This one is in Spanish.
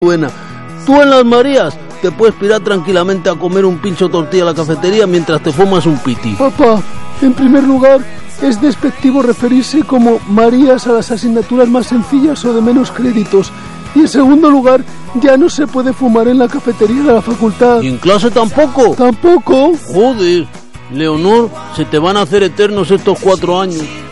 buena. Tú en las Marías te puedes pirar tranquilamente a comer un pincho tortilla a la cafetería mientras te fumas un piti. Papá, en primer lugar, es despectivo referirse como Marías a las asignaturas más sencillas o de menos créditos. Y en segundo lugar, ya no se puede fumar en la cafetería de la facultad. ¿Y en clase tampoco? ¿Tampoco? Joder, Leonor, se te van a hacer eternos estos 4 años.